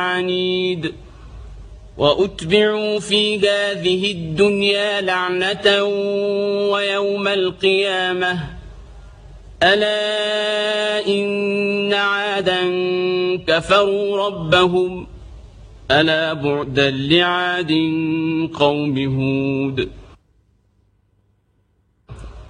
عنيد وأتبعوا في هذه الدنيا لعنة ويوم القيامة ألا إن عادا كفروا ربهم ألا بعدا لعاد قوم هود